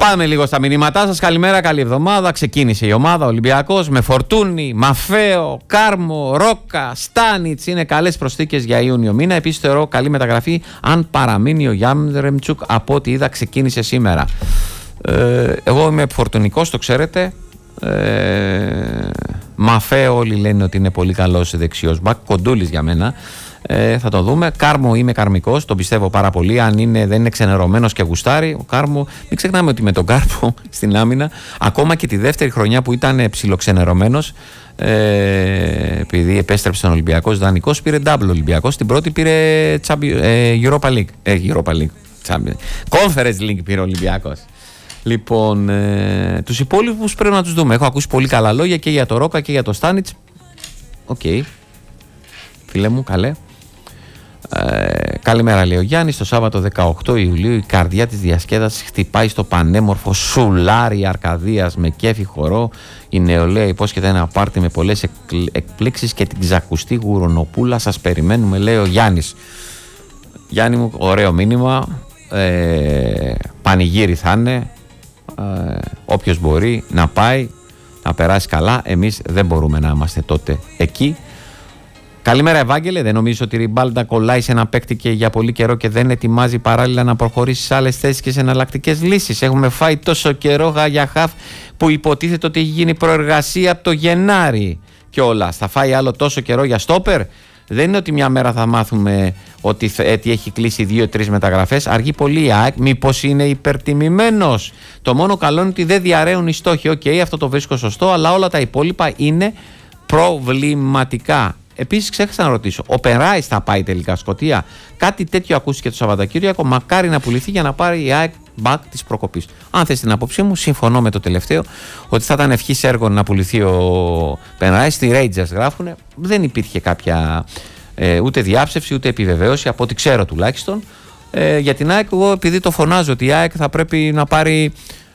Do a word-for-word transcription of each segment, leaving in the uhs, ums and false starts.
Πάμε λίγο στα μηνύματά σας. Καλημέρα, καλή εβδομάδα. Ξεκίνησε η ομάδα Ολυμπιακός με Φορτούνη, Μαφαίο, Κάρμο, Ρόκα, Στάνιτς. Είναι καλές προσθήκες για Ιούνιο μήνα. Επίσης θεωρώ καλή μεταγραφή αν παραμείνει ο Γιάμρεμτσουκ, από ό,τι είδα ξεκίνησε σήμερα. Ε, εγώ είμαι φορτουνικός, το ξέρετε. Ε, Μαφαίο όλοι λένε ότι είναι πολύ καλός δεξιός μπακ. Κοντούλης για μένα. Ε, θα το δούμε. Κάρμο είμαι καρμικός, τον πιστεύω πάρα πολύ. Αν είναι, δεν είναι ξενερωμένος και γουστάρει, ο Κάρμο, μην ξεχνάμε ότι με τον Κάρμο στην άμυνα, ακόμα και τη δεύτερη χρονιά που ήταν ψιλοξενερωμένος, ε, επειδή επέστρεψε στον Ολυμπιακός δανεικός, πήρε double Ολυμπιακός. Την πρώτη πήρε Champions, ε, Europa League. Ε, Europa League. Champions. Conference League πήρε ο Ολυμπιακός. Λοιπόν, ε, τους υπόλοιπους πρέπει να τους δούμε. Έχω ακούσει πολύ καλά λόγια και για το Ρόκα και για το Στάνιτς. Οκ. Okay. Φίλε μου, καλέ. Ε, καλημέρα, λέει ο Γιάννης. Το Σάββατο δεκαοκτώ Ιουλίου η καρδιά της διασκέδασης χτυπάει στο πανέμορφο Σουλάρι Αρκαδίας με κέφι χορό. Η νεολαία υπόσχεται ένα πάρτι με πολλές εκπλήξεις και την ξακουστή γουρονοπούλα. Σας περιμένουμε, λέει ο Γιάννης. Γιάννη μου, ωραίο μήνυμα. Ε, πανηγύρι θα είναι. Ε, όποιος μπορεί να πάει να περάσει καλά. Εμείς δεν μπορούμε να είμαστε τότε εκεί. Καλημέρα, Ευάγγελε. Δεν νομίζω ότι η Ριμπάλντα κολλάει σε ένα παίκτη και για πολύ καιρό και δεν ετοιμάζει παράλληλα να προχωρήσει σε άλλες θέσεις και σε εναλλακτικές λύσεις. Έχουμε φάει τόσο καιρό για χαφ που υποτίθεται ότι έχει γίνει προεργασία από το Γενάρη και όλα. Θα φάει άλλο τόσο καιρό για στόπερ. Δεν είναι ότι μια μέρα θα μάθουμε ότι έχει κλείσει δύο-τρεις μεταγραφές. Αργεί πολύ η ΑΕΚ. Μήπως είναι υπερτιμημένος. Το μόνο καλό είναι ότι δεν διαρρέουν οι στόχοι. Οκ, okay, αυτό το βρίσκω σωστό, αλλά όλα τα υπόλοιπα είναι προβληματικά. Επίσης, ξέχασα να ρωτήσω, ο Περάης θα πάει τελικά Σκωτία? Κάτι τέτοιο ακούστηκε το Σαββατοκύριακο. Μακάρι να πουληθεί για να πάρει η ΑΕΚ back της προκοπής. Αν θες την άποψή μου, συμφωνώ με το τελευταίο, ότι θα ήταν ευχής έργων να πουληθεί ο Περάης. Στη Rangers γράφουνε, δεν υπήρχε κάποια ε, ούτε διάψευση ούτε επιβεβαίωση, από ό,τι ξέρω τουλάχιστον. Ε, για την ΑΕΚ, εγώ επειδή το φωνάζω ότι η ΑΕΚ θα πρέπει να πάρει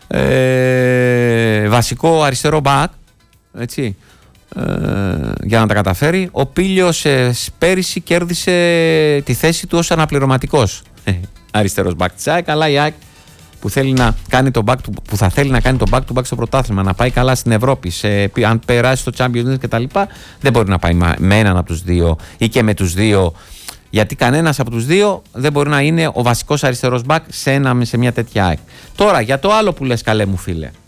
ε, βασικό αριστερό back, έτσι. Ε, για να τα καταφέρει. Ο Πίλιος ε, πέρυσι κέρδισε τη θέση του ως αναπληρωματικός ε, αριστερός back της ΑΕΚ, αλλά η ΑΕΚ που, θέλει να κάνει το back του, που θα θέλει να κάνει το back to back στο πρωτάθλημα, να πάει καλά στην Ευρώπη, σε, αν περάσει στο Champions League κτλ, δεν μπορεί να πάει με έναν από τους δύο ή και με τους δύο, γιατί κανένας από τους δύο δεν μπορεί να είναι ο βασικός αριστερός back σε, ένα, σε μια τέτοια ΑΕΚ. Τώρα για το άλλο που λες, καλέ μου φίλε,